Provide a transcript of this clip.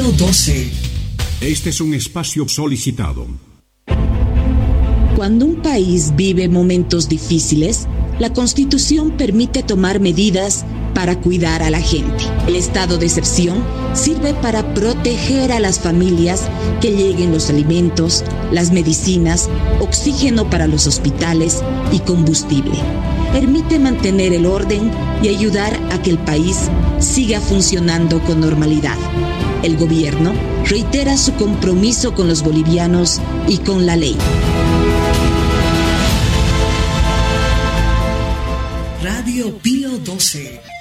Pío XII. Este es un espacio solicitado. Cuando un país vive momentos difíciles, la Constitución permite tomar medidas para cuidar a la gente. El estado de excepción sirve para proteger a las familias, que lleguen los alimentos, las medicinas, oxígeno para los hospitales y combustible. Permite mantener el orden y ayudar a que el país siga funcionando con normalidad. El gobierno reitera su compromiso con los bolivianos y con la ley. Radio Pío XII.